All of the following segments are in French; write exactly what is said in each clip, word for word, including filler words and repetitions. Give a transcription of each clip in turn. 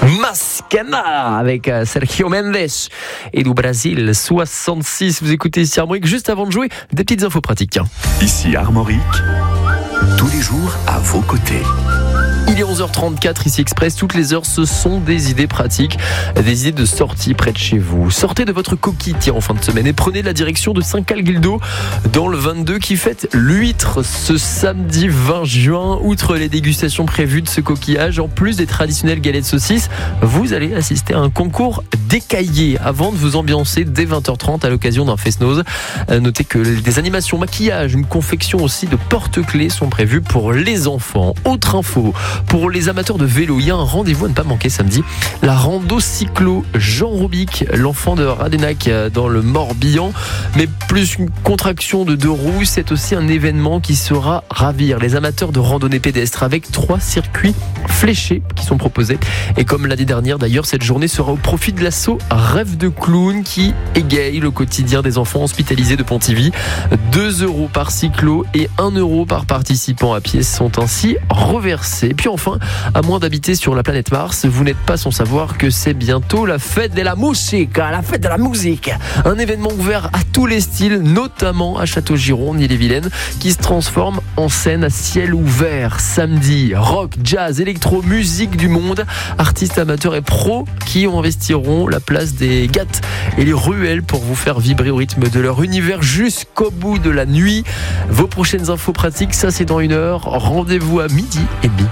Mascana avec euh, Sergio Mendes et du Brésil soixante-six. Vous écoutez ici Armorique. Juste avant de jouer, des petites infos pratiques. Tiens. Ici Armorique, tous les jours à vos côtés. Il est onze heures trente-quatre, ici Express. Toutes les heures, ce sont des idées pratiques, des idées de sortie près de chez vous. Sortez de votre coquille, tiens, en fin de semaine et prenez la direction de Saint-Calguildo dans le vingt-deux qui fête l'huître ce samedi vingt juin. Outre les dégustations prévues de ce coquillage, en plus des traditionnelles galettes saucisses, vous allez assister à un concours d'écaillés avant de vous ambiancer dès vingt heures trente à l'occasion d'un fest-noz. Notez que des animations maquillage, une confection aussi de porte-clés sont prévues pour les enfants. Autre info, pour les amateurs de vélo, il y a un rendez-vous à ne pas manquer samedi. La rando cyclo Jean Robic, l'enfant de Radenac dans le Morbihan. Mais plus une contraction de deux roues, c'est aussi un événement qui sera ravir les amateurs de randonnée pédestre avec trois circuits fléchés qui sont proposés. Et comme l'année dernière d'ailleurs, cette journée sera au profit de l'asso Rêve de Clown qui égaye le quotidien des enfants hospitalisés de Pontivy. deux euros par cyclo et un euro par participant à pied sont ainsi reversés. Puis enfin, à moins d'habiter sur la planète Mars, vous n'êtes pas sans savoir que c'est bientôt la fête de la musique, la fête de la musique. Un événement ouvert à tous les styles, notamment à Château-Giron, Ille-et-Vilaine, qui se transforme en scène à ciel ouvert. Samedi, rock, jazz, électro, musique du monde, artistes amateurs et pros qui investiront la place des gâtes et les ruelles pour vous faire vibrer au rythme de leur univers jusqu'au bout de la nuit. Vos prochaines infos pratiques, ça c'est dans une heure. Rendez-vous à midi et demi.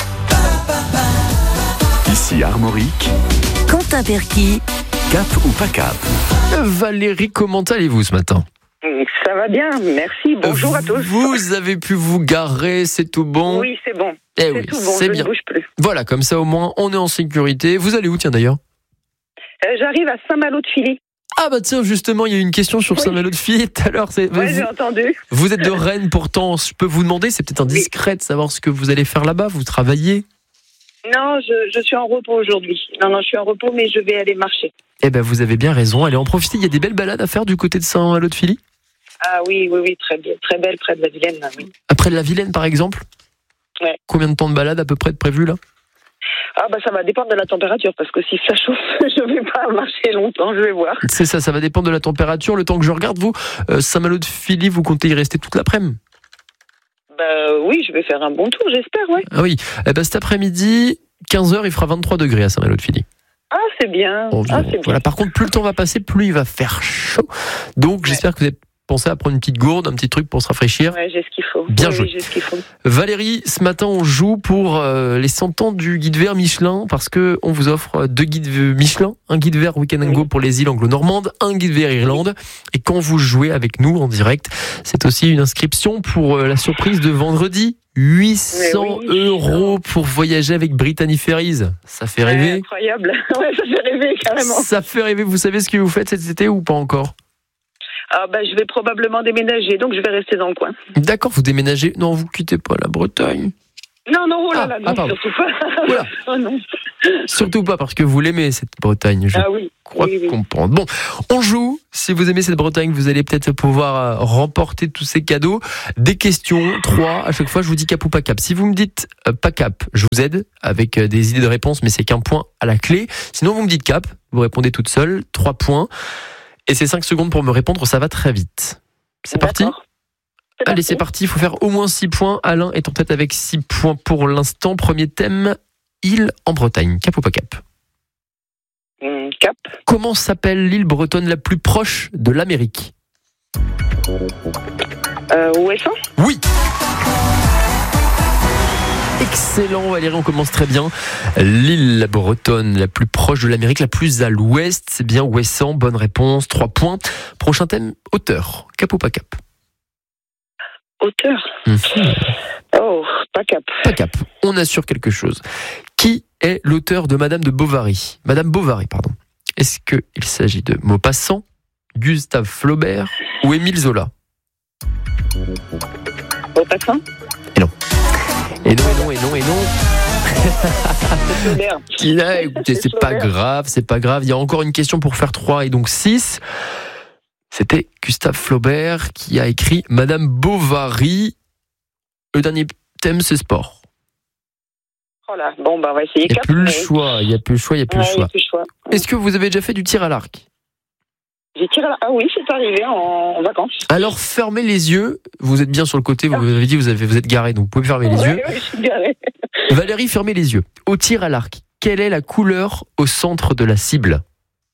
Ici Armorique, Quentin Perky, cap ou pas cap? Valérie, comment allez-vous ce matin? Ça va bien, merci, bonjour à tous. Vous avez pu vous garer, c'est tout bon? Oui, c'est bon, eh c'est oui, tout bon, c'est je bien. ne bouge plus. Voilà, comme ça au moins on est en sécurité. Vous allez où tiens d'ailleurs? Euh, j'arrive à Saint-Malo-de-Filly. Ah bah tiens, justement, il y a eu une question sur oui. Saint-Malo-de-Filly tout à l'heure. C'est... Oui, vous... j'ai entendu. Vous êtes de Rennes pourtant, je peux vous demander, c'est peut-être indiscret oui. de savoir ce que vous allez faire là-bas, vous travaillez? Non, je, je suis en repos aujourd'hui. Non, non, je suis en repos, mais je vais aller marcher. Eh ben, vous avez bien raison. Allez en profiter. Il y a des belles balades à faire du côté de Saint-Malo-de-Filly. Ah oui, oui, oui, très bien, très belle près de la Vilaine. Là, oui. Après de la Vilaine, par exemple. Ouais. Combien de temps de balade à peu près de prévu là? Ah bah ça va dépendre de la température parce que si ça chauffe, je vais pas marcher longtemps. Je vais voir. C'est ça, ça va dépendre de la température. Le temps que je regarde, vous, euh, Saint-Malo-de-Filly, vous comptez y rester toute l'après-midi? Bah oui, je vais faire un bon tour, j'espère, ouais. Ah oui. Eh ben cet après-midi, quinze heures, il fera vingt-trois degrés à Saint-Malo-de-Filly. Ah, c'est bien. Bon, ah, c'est bien. Voilà. Par contre, plus le temps va passer, plus il va faire chaud. Donc, ouais. J'espère que vous avez pensé à prendre une petite gourde, un petit truc pour se rafraîchir. Ouais, j'ai ce qu'il faut. Bien oui, joué. Oui, j'ai ce qu'il faut. Valérie, ce matin, on joue pour euh, les cent ans du guide vert Michelin parce que on vous offre deux guides Michelin, un guide vert Week-end and Go oui. pour les îles anglo-normandes, un guide vert Irlande. Et quand vous jouez avec nous en direct, c'est aussi une inscription pour euh, la surprise de vendredi. huit cents oui, euros pour voyager avec Brittany Ferries. Ça fait rêver. Ouais, incroyable. Ouais, ça fait rêver carrément. Ça fait rêver. Vous savez ce que vous faites cet été ou pas encore? Ah bah, je vais probablement déménager, donc je vais rester dans le coin. D'accord, vous déménagez. Non, vous quittez pas la Bretagne. Non, non, oh là là, ah, non, ah, surtout pas. Voilà. Oh non. Surtout pas parce que vous l'aimez, cette Bretagne. Je ah oui. crois oui, oui. comprendre. Bon, on joue. Si vous aimez cette Bretagne, vous allez peut-être pouvoir remporter tous ces cadeaux. Des questions, trois. À chaque fois, je vous dis cap ou pas cap. Si vous me dites euh, pas cap, je vous aide avec euh, des idées de réponse, mais c'est qu'un point à la clé. Sinon, vous me dites cap, vous répondez toute seule, trois points. Et c'est cinq secondes pour me répondre, ça va très vite. C'est parti ? C'est Allez, parti. c'est parti. Il faut faire au moins six points. Alain est en tête avec six points pour l'instant. Premier thème, île en Bretagne. Cap ou pas cap ? Mmh, Cap. Comment s'appelle l'île bretonne la plus proche de l'Amérique ? Euh, Ouessant ? Oui. Excellent Valérie, on commence très bien. L'île bretonne la plus proche de l'Amérique, la plus à l'ouest, c'est bien Ouessant. Bonne réponse, trois points. Prochain thème, hauteur. Cap ou pas cap ? Hauteur. Mmh. Oh, pas cap. Pas cap. On assure quelque chose. Qui est l'auteur de Madame de Bovary ? Madame Bovary, pardon. Est-ce qu'il s'agit de Maupassant, Gustave Flaubert ou Émile Zola ? Maupassant ? Et non. Et non, et non, et non, et non. C'est Flaubert. Qui là, écoutez, c'est pas grave, c'est pas grave. Il y a encore une question pour faire trois et donc six. C'était Gustave Flaubert qui a écrit Madame Bovary. Le dernier thème, c'est sport. Oh là, bon, bah, on va essayer Il n'y a quatre. plus le mais- choix, il n'y a plus le choix, il n'y a plus Ouais, le il y a choix. plus le choix. Est-ce que vous avez déjà fait du tir à l'arc? J'ai tiré là. Ah oui, c'est arrivé en, en vacances. Alors fermez les yeux, vous êtes bien sur le côté, vous avez dit vous, avez, vous êtes garé, donc vous pouvez fermer les Ouais, yeux. ouais, je suis garée. Valérie, fermez les yeux. Au tir à l'arc, quelle est la couleur au centre de la cible?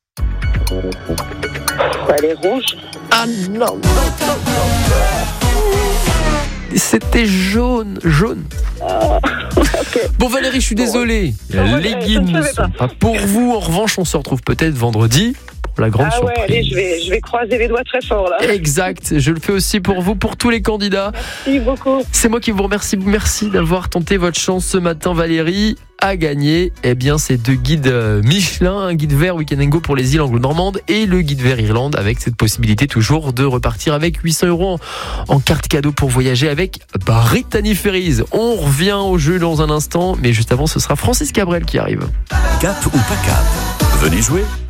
Elle est rouge. Ah non, non, non, non. C'était jaune, jaune. Ok. Bon Valérie, je suis désolé. ouais, Les ça, guides je ne savais sont pas pour vous. En revanche, on se retrouve peut-être vendredi pour la grande Ah ouais, surprise. allez, je vais, je vais croiser les doigts très fort, là. Exact, je le fais aussi pour vous, pour tous les candidats. Merci beaucoup. C'est moi qui vous remercie. Merci d'avoir tenté votre chance ce matin, Valérie. À gagner, eh bien, ces deux guides euh, Michelin, un guide vert Weekend and Go pour les îles anglo-normandes et le guide vert Irlande, avec cette possibilité toujours de repartir avec huit cents euros en, en carte cadeau pour voyager avec Brittany Ferries. On revient au jeu dans un instant, mais juste avant, ce sera Francis Cabrel qui arrive. Cap ou pas cap? Venez jouer.